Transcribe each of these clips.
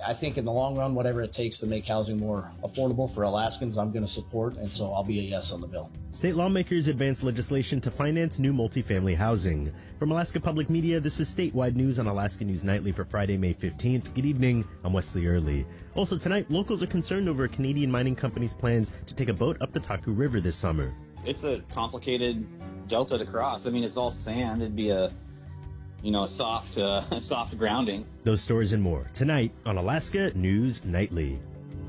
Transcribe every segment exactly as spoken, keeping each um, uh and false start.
I think in the long run, whatever it takes to make housing more affordable for Alaskans, I'm going to support, and so I'll be a yes on the bill. State lawmakers advanced legislation to finance new multifamily housing. From Alaska Public Media, this is statewide news on Alaska News Nightly for Friday, May fifteenth. Good evening, I'm Wesley Early. Also tonight, locals are concerned over a Canadian mining company's plans to take a boat up the Taku River this summer. It's a complicated delta to cross. I mean, it's all sand. It'd be a you know, a soft, uh, soft grounding. Those stories and more tonight on Alaska News Nightly.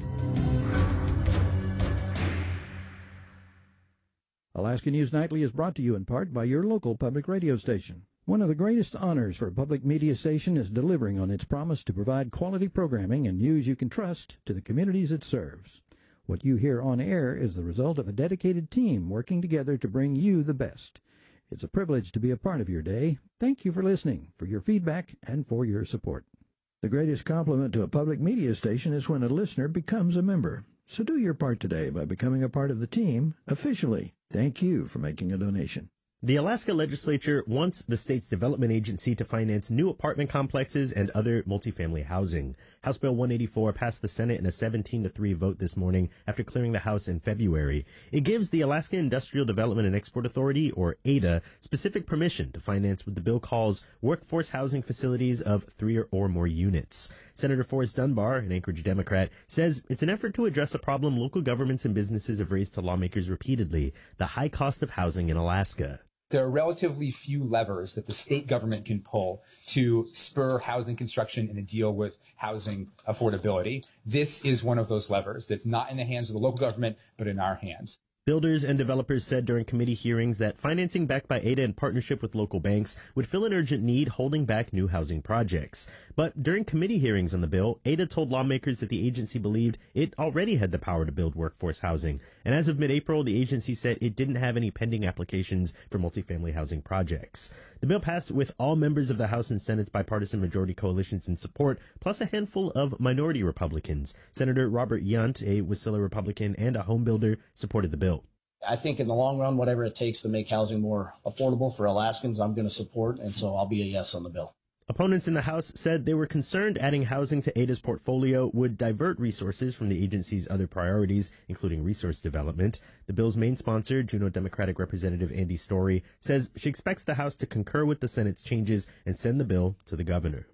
Alaska News Nightly is brought to you in part by your local public radio station. One of the greatest honors for a public media station is delivering on its promise to provide quality programming and news you can trust to the communities it serves. What you hear on air is the result of a dedicated team working together to bring you the best. It's a privilege to be a part of your day. Thank you for listening, for your feedback, and for your support. The greatest compliment to a public media station is when a listener becomes a member. So do your part today by becoming a part of the team officially. Thank you for making a donation. The Alaska legislature wants the state's development agency to finance new apartment complexes and other multifamily housing. House Bill one eighty-four passed the Senate in a seventeen to three vote this morning after clearing the House in February. It gives the Alaska Industrial Development and Export Authority, or A D A, specific permission to finance what the bill calls workforce housing facilities of three or more units. Senator Forrest Dunbar, an Anchorage Democrat, says it's an effort to address a problem local governments and businesses have raised to lawmakers repeatedly, the high cost of housing in Alaska. There are relatively few levers that the state government can pull to spur housing construction and to deal with housing affordability. This is one of those levers that's not in the hands of the local government, but in our hands. Builders and developers said during committee hearings that financing backed by A D A in partnership with local banks would fill an urgent need holding back new housing projects. But during committee hearings on the bill, A D A told lawmakers that the agency believed it already had the power to build workforce housing. And as of mid-April, the agency said it didn't have any pending applications for multifamily housing projects. The bill passed with all members of the House and Senate's bipartisan majority coalitions in support, plus a handful of minority Republicans. Senator Robert Yount, a Wasilla Republican and a home builder, supported the bill. I think in the long run, whatever it takes to make housing more affordable for Alaskans, I'm going to support, and so I'll be a yes on the bill. Opponents in the House said they were concerned adding housing to A D A's portfolio would divert resources from the agency's other priorities, including resource development. The bill's main sponsor, Juneau Democratic Representative Andy Story, says she expects the House to concur with the Senate's changes and send the bill to the governor.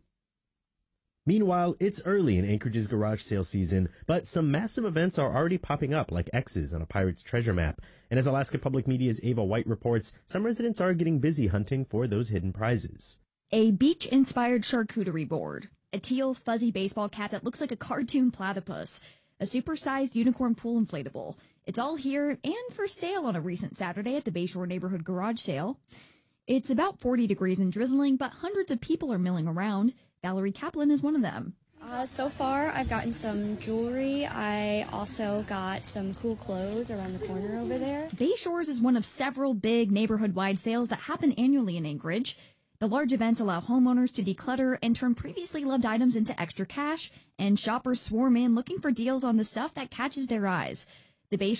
Meanwhile, it's early in Anchorage's garage sale season, but some massive events are already popping up like X's on a pirate's treasure map. And as Alaska Public Media's Ava White reports, some residents are getting busy hunting for those hidden prizes. A beach-inspired charcuterie board, a teal fuzzy baseball cap that looks like a cartoon platypus, a supersized unicorn pool inflatable. It's all here and for sale on a recent Saturday at the Bayshore Neighborhood Garage Sale. It's about forty degrees and drizzling, but hundreds of people are milling around. Valerie Kaplan is one of them. Uh, so far, I've gotten some jewelry. I also got some cool clothes around the corner over there. Bayshores is one of several big neighborhood-wide sales that happen annually in Anchorage. The large events allow homeowners to declutter and turn previously loved items into extra cash, and shoppers swarm in looking for deals on the stuff that catches their eyes. The Bayshore